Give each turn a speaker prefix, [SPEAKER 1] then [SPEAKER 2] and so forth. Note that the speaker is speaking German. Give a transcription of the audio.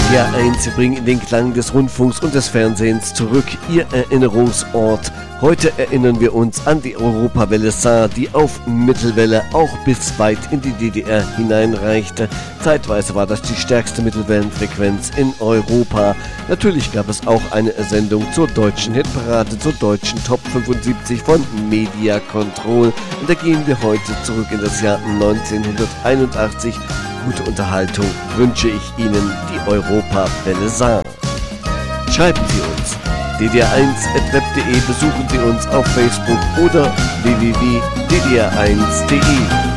[SPEAKER 1] DDR1, wir bringen den Klang des Rundfunks und des Fernsehens zurück, Ihr Erinnerungsort. Heute erinnern wir uns an die Europawelle Saar, die auf Mittelwelle auch bis weit in die DDR hineinreichte. Zeitweise war das die stärkste Mittelwellenfrequenz in Europa. Natürlich gab es auch eine Sendung zur deutschen Hitparade, zur deutschen Top 75 von Media Control. Und da gehen wir heute zurück in das Jahr 1981. Gute Unterhaltung wünsche ich Ihnen, die Europawelle Saar. Schreiben Sie uns ddr1@web.de, besuchen Sie uns auf Facebook oder www.ddr1.de.